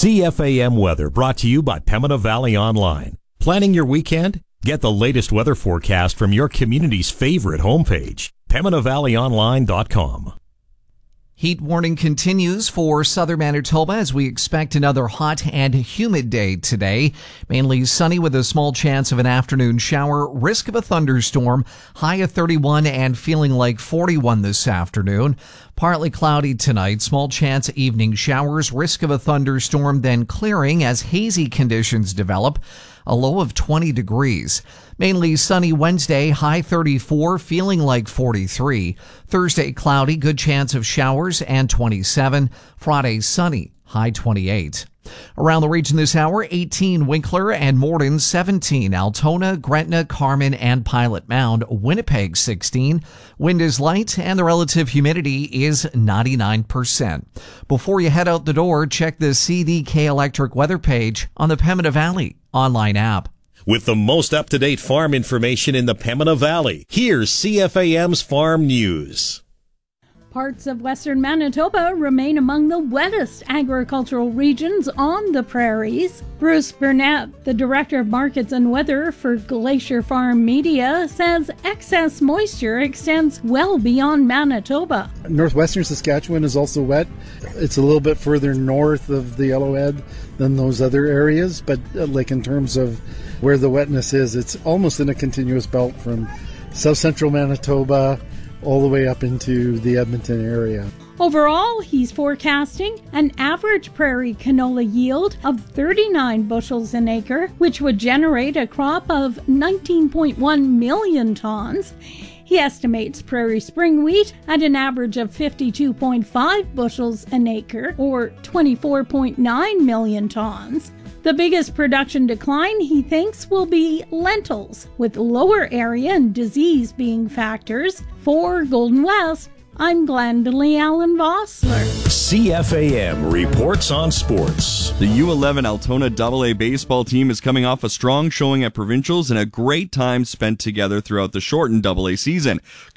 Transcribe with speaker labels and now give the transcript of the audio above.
Speaker 1: CFAM weather brought to you by Pembina Valley Online. Planning your weekend? Get the latest weather forecast from your community's favorite homepage, PembinaValleyOnline.com.
Speaker 2: Heat warning continues for southern Manitoba as we expect another hot and humid day today. Mainly sunny with a small chance of an afternoon shower, risk of a thunderstorm, high of 31 and feeling like 41 this afternoon. Partly cloudy tonight, small chance of evening showers, risk of a thunderstorm, then clearing as hazy conditions develop. A low of 20 degrees. Mainly sunny Wednesday, high 34, feeling like 43. Thursday, cloudy, good chance of showers, and 27. Friday, sunny, high 28. Around the region this hour, 18 Winkler and Morden, 17 Altona, Gretna, Carman, and Pilot Mound, Winnipeg 16. Wind is light and the relative humidity is 99%. Before you head out the door, check the CDK Electric weather page on the Pembina Valley online app.
Speaker 1: With the most up-to-date farm information in the Pembina Valley, here's CFAM's Farm News.
Speaker 3: Parts of western Manitoba remain among the wettest agricultural regions on the prairies. Bruce Burnett, the Director of Markets and Weather for Glacier Farm Media, says excess moisture extends well beyond Manitoba.
Speaker 4: Northwestern Saskatchewan is also wet. It's a little bit further north of the Yellowhead than those other areas, but like in terms of where the wetness is, it's almost in a continuous belt from south central Manitoba all the way up into the Edmonton area.
Speaker 3: Overall, he's forecasting an average prairie canola yield of 39 bushels an acre, which would generate a crop of 19.1 million tons. He estimates prairie spring wheat at an average of 52.5 bushels an acre, or 24.9 million tons. The biggest production decline, he thinks, will be lentils, with lower area and disease being factors. For Golden West, I'm Glendalee Allen Vossler.
Speaker 1: CFAM reports on sports.
Speaker 5: The U11 Altona AA baseball team is coming off a strong showing at provincials and a great time spent together throughout the shortened AA season.